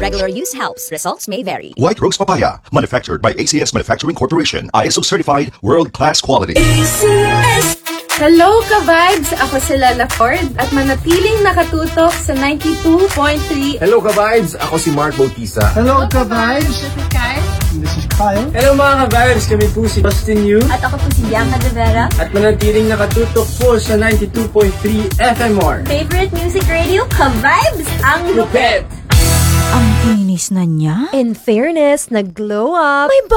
Regular use helps. Results may vary. White Rose Papaya, manufactured by ACS Manufacturing Corporation, ISO certified, world-class quality. ACS! Hello ka-vibes! Ako si Lala Ford at manatiling nakatutok sa 92.3. Hello ka-vibes! Ako si Mark Bautista. Hello ka-vibes! This is Kai. This is Kyle. Hello mga ka-vibes! Kami po si Justin Yu. At ako po si Bianca De Vera. At manatiling nakatutok po sa 92.3 FMR. Favorite music radio, ka-vibes! Ang Lupet! Ang kinis na niya? In fairness, nag-glow up. May